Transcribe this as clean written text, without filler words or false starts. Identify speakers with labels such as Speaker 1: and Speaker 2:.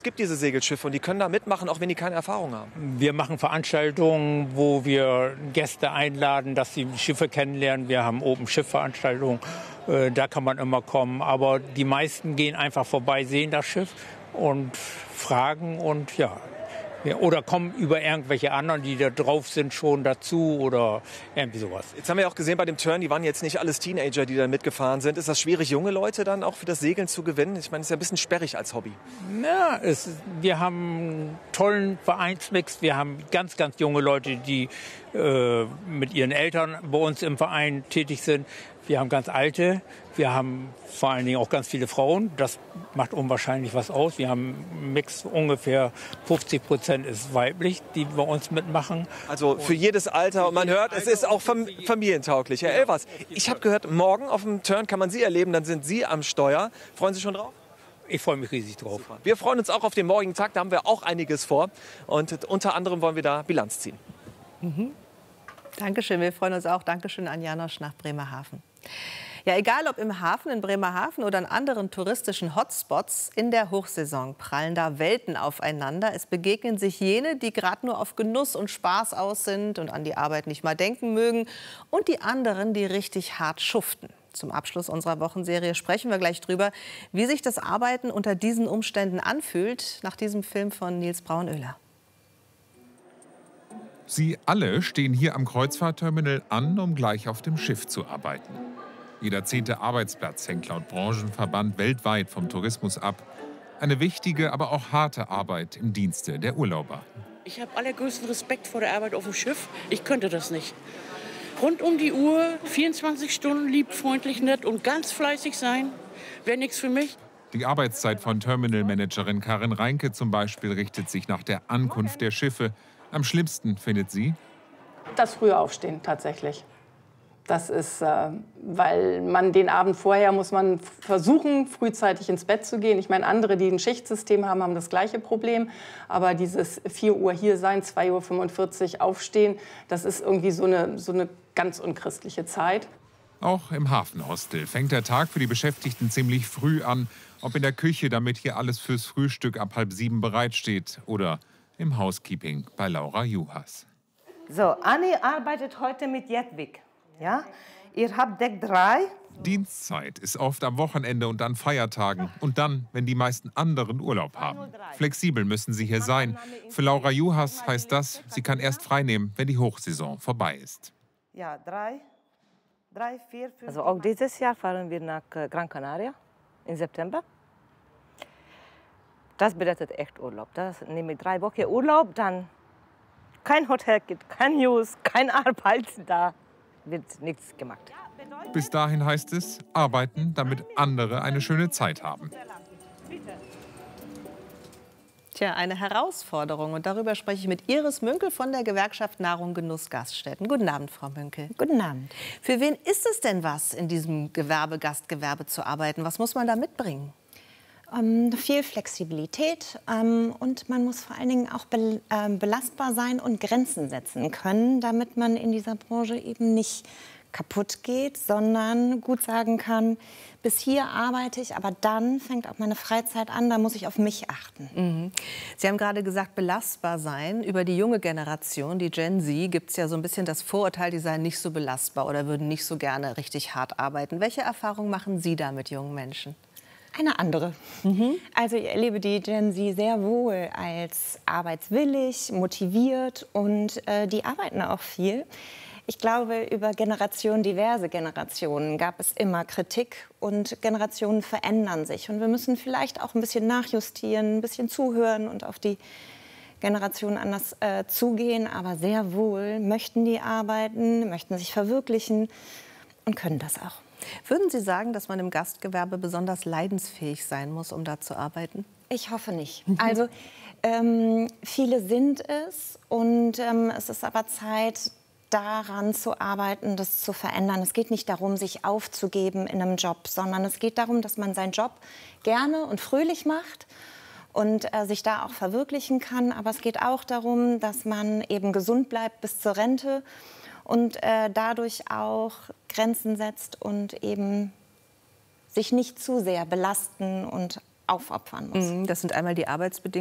Speaker 1: Es gibt diese Segelschiffe und die können da mitmachen, auch wenn die keine Erfahrung haben.
Speaker 2: Wir machen Veranstaltungen, wo wir Gäste einladen, dass sie Schiffe kennenlernen. Wir haben Open-Schiff-Veranstaltungen, da kann man immer kommen. Aber die meisten gehen einfach vorbei, sehen das Schiff und fragen und ja. Oder kommen über irgendwelche anderen, die da drauf sind, schon dazu oder irgendwie sowas.
Speaker 1: Jetzt haben wir auch gesehen bei dem Turn, die waren jetzt nicht alles Teenager, die da mitgefahren sind. Ist das schwierig, junge Leute dann auch für das Segeln zu gewinnen? Ich meine, es ist ja ein bisschen sperrig als Hobby.
Speaker 2: Ja, wir haben einen tollen Vereinsmix. Wir haben ganz, ganz junge Leute, die mit ihren Eltern bei uns im Verein tätig sind. Wir haben ganz alte, wir haben vor allen Dingen auch ganz viele Frauen. Das macht unwahrscheinlich was aus. Wir haben einen Mix, ungefähr 50% ist weiblich, die bei uns mitmachen.
Speaker 1: Also für jedes Alter. Und man hört, es ist auch familientauglich. Herr Elvers, ich habe gehört, morgen auf dem Turn kann man Sie erleben, dann sind Sie am Steuer. Freuen Sie schon drauf?
Speaker 2: Ich freue mich riesig drauf.
Speaker 1: Super. Wir freuen uns auch auf den morgigen Tag, da haben wir auch einiges vor. Und unter anderem wollen wir da Bilanz ziehen.
Speaker 3: Dankeschön, wir freuen uns auch. Dankeschön an Janosch nach Bremerhaven. Ja, egal ob im Hafen in Bremerhaven oder an anderen touristischen Hotspots, in der Hochsaison prallen da Welten aufeinander. Es begegnen sich jene, die gerade nur auf Genuss und Spaß aus sind und an die Arbeit nicht mal denken mögen, und die anderen, die richtig hart schuften. Zum Abschluss unserer Wochenserie sprechen wir gleich drüber, wie sich das Arbeiten unter diesen Umständen anfühlt, nach diesem Film von Nils Braunöhler.
Speaker 4: Sie alle stehen hier am Kreuzfahrtterminal an, um gleich auf dem Schiff zu arbeiten. Jeder 10. Arbeitsplatz hängt laut Branchenverband weltweit vom Tourismus ab. Eine wichtige, aber auch harte Arbeit im Dienste der Urlauber.
Speaker 5: Ich habe allergrößten Respekt vor der Arbeit auf dem Schiff. Ich könnte das nicht. Rund um die Uhr, 24 Stunden, lieb, freundlich, nett und ganz fleißig sein, wäre nichts für mich.
Speaker 4: Die Arbeitszeit von Terminalmanagerin Karin Reinke zum Beispiel richtet sich nach der Ankunft der Schiffe. Am schlimmsten findet sie
Speaker 6: das frühe Aufstehen tatsächlich. Das ist, weil man den Abend vorher muss man versuchen, frühzeitig ins Bett zu gehen. Ich meine, andere, die ein Schichtsystem haben, haben das gleiche Problem. Aber dieses 4 Uhr hier sein, 2:45 Uhr aufstehen, das ist irgendwie so eine ganz unchristliche Zeit.
Speaker 4: Auch im Hafenhostel fängt der Tag für die Beschäftigten ziemlich früh an. Ob in der Küche, damit hier alles fürs Frühstück ab 6:30 bereitsteht, oder im Housekeeping bei Laura Juhas.
Speaker 7: So, Anni arbeitet heute mit Jedwig. Ja? Ihr habt Deck 3.
Speaker 4: Dienstzeit ist oft am Wochenende und an Feiertagen. Und dann, wenn die meisten anderen Urlaub haben. Flexibel müssen sie hier sein. Für Laura Juhas heißt das, sie kann erst freinehmen, wenn die Hochsaison vorbei ist.
Speaker 7: Ja, 3, 4, 5. Also auch dieses Jahr fahren wir nach Gran Canaria im September. Das bedeutet echt Urlaub. Das nehme ich 3 Wochen Urlaub, dann kein Hotel gibt, kein News, keine Arbeit, da wird nichts gemacht.
Speaker 4: Bis dahin heißt es, arbeiten, damit andere eine schöne Zeit haben.
Speaker 3: Tja, eine Herausforderung. Und darüber spreche ich mit Iris Münkel von der Gewerkschaft Nahrung Genuss Gaststätten. Guten Abend, Frau Münkel.
Speaker 7: Guten Abend.
Speaker 3: Für wen ist es denn was, in diesem Gastgewerbe zu arbeiten? Was muss man da mitbringen?
Speaker 8: Viel Flexibilität und man muss vor allen Dingen auch belastbar sein und Grenzen setzen können, damit man in dieser Branche eben nicht kaputt geht, sondern gut sagen kann, bis hier arbeite ich, aber dann fängt auch meine Freizeit an, da muss ich auf mich achten.
Speaker 3: Sie haben gerade gesagt, belastbar sein. Über die junge Generation, die Gen Z, gibt es ja so ein bisschen das Vorurteil, die seien nicht so belastbar oder würden nicht so gerne richtig hart arbeiten. Welche Erfahrungen machen Sie da mit jungen Menschen?
Speaker 8: Eine andere. Also ich erlebe die Gen Z sehr wohl als arbeitswillig, motiviert und die arbeiten auch viel. Ich glaube, über Generationen, diverse Generationen, gab es immer Kritik und Generationen verändern sich. Und wir müssen vielleicht auch ein bisschen nachjustieren, ein bisschen zuhören und auf die Generationen anders zugehen. Aber sehr wohl möchten die arbeiten, möchten sich verwirklichen und können das auch.
Speaker 3: Würden Sie sagen, dass man im Gastgewerbe besonders leidensfähig sein muss, um da zu arbeiten?
Speaker 8: Ich hoffe nicht. Also viele sind es und es ist aber Zeit, daran zu arbeiten, das zu verändern. Es geht nicht darum, sich aufzugeben in einem Job, sondern es geht darum, dass man seinen Job gerne und fröhlich macht und sich da auch verwirklichen kann. Aber es geht auch darum, dass man eben gesund bleibt bis zur Rente und dadurch auch Grenzen setzt und eben sich nicht zu sehr belasten und aufopfern muss.
Speaker 3: Das sind einmal die Arbeitsbedingungen.